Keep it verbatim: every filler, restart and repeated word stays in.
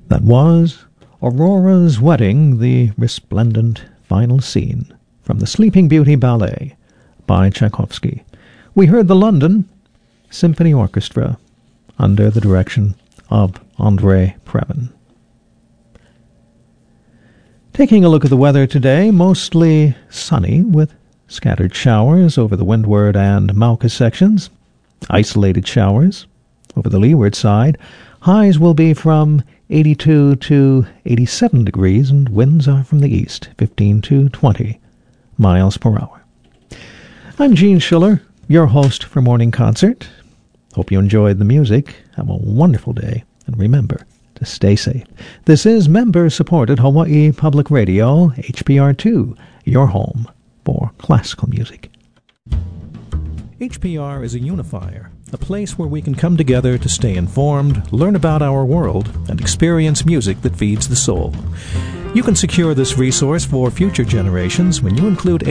That was Aurora's Wedding, the resplendent final scene from the Sleeping Beauty Ballet by Tchaikovsky. We heard the London Symphony Orchestra under the direction of André Previn. Taking a look at the weather today, mostly sunny with scattered showers over the windward and Mauka sections, isolated showers over the leeward side. Highs will be from eighty-two to eighty-seven degrees, and winds are from the east, fifteen to twenty miles per hour. I'm Gene Schiller, your host for Morning Concert. Hope you enjoyed the music. Have a wonderful day, and remember to stay safe. This is member-supported Hawaii Public Radio, H P R two, your home for classical music. H P R is a unifier, a place where we can come together to stay informed, learn about our world, and experience music that feeds the soul. You can secure this resource for future generations when you include